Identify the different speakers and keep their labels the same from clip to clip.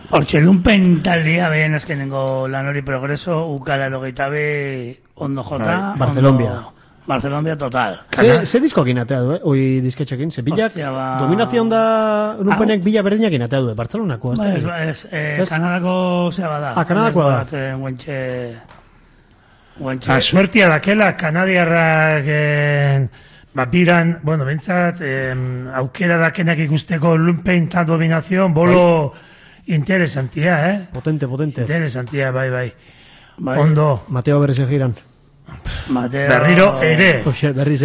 Speaker 1: Hortxe, lumpen taldea behen azkenengo lan hori progreso, ukala logeitabe ondo jota. Barcelombia total.
Speaker 2: Ze diskoak inatea du, oi disketxekin? Ze bilak, dominazion da lumpenek bila berdinak inatea du, Barcelonako.
Speaker 1: Kanadako zea bada.
Speaker 2: Kanadakoa da.
Speaker 3: Suertia dakela, kanadiarrak biran, bueno, bentsat, aukera dakenak ikusteko lumpen eta dominazion, bolo interesantia,
Speaker 2: Potente.
Speaker 3: Interesantia, bai. Ondo.
Speaker 2: Mateo berriz egiran.
Speaker 3: Berriro ere.
Speaker 2: Oxe, berriz,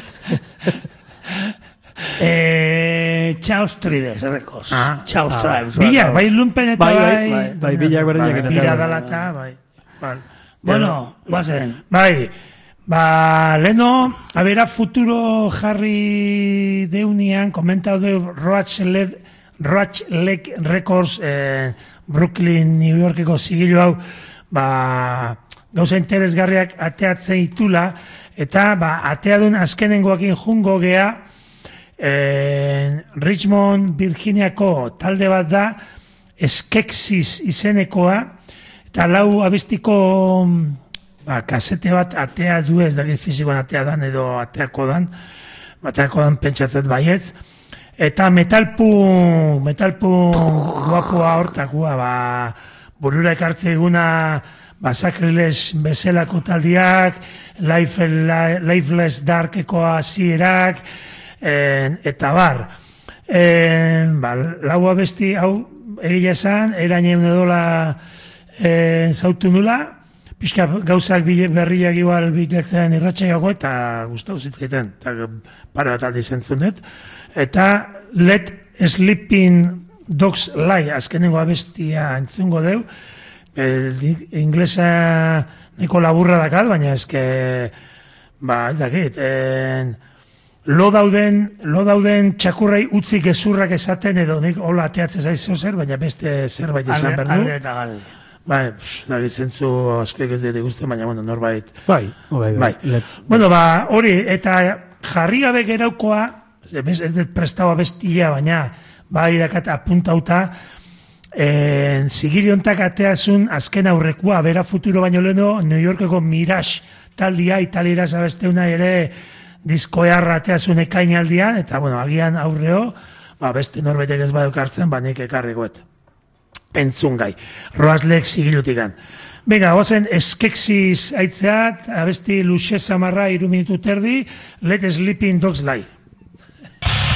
Speaker 1: Chaos Tribes, errekoz. Chaos Tribes.
Speaker 3: Bilak, bai lumpen eta
Speaker 2: bai. Bilak berdinak eta.
Speaker 3: Bila dalata, bai.
Speaker 1: Bueno, bazen.
Speaker 3: Bai, leno, abera futuro jarri deunian, komentau de Roach Lake Records, Brooklyn, New Yorkeko zigilu hau, gauza interesgarriak ateatzen itula, eta ateadun azkenengoakin jungo gea, Richmond, Virginiako talde bat da, Skeksis izenekoa, eta lau abestiko kasete bat atea du, ez dakit fizikoan atea dan edo ateako dan pentsatzet baietz, eta metalpun guapoa hortakua, burura ekartze eguna Sacriles bezalako taldiak, Lifeless Darkeko hasierak, eta bar. Lau abesti, hau egia esan, erainen edola zautu nula, pixka gauzak berriak igual bilatzen irratxaiago eta guztau zitzaiten, eta pare bat aldi zentzunet. Eta Let Sleeping Dogs Lie, azkenengo abestia entzungo deu, inglesa neko laburra dakat, baina ezke, ez dakit, lo dauden txakurrei utzik gezurrak esaten edo nik hola ateatzen zaizu zer, baina beste zerbait esan berdu.
Speaker 1: Alde eta gal.
Speaker 3: Bai, zentzu askoik ez dira guzti, baina, bueno, norbait.
Speaker 2: Bai.
Speaker 3: Bueno, hori, eta jarri gabe geraukoa, ez dut prestau abestia, baina, bai dakat apuntauta, zigiliontak ateazun azken aurrekoa, bera futuro baino leheno, New Yorkeko Mirage taldia, italieraz abesteuna ere diskoearra ateazun ekainaldian, eta, bueno, agian aurreo, beste norbaitek ez badukartzen, nik ekarrikoet. Entzun gai. Roaslek zigilutikan. Venga, oazen Skeksis aitzeat, abesti luxe samarra 3 minutu terdi, Let Sleeping Dogs Lie.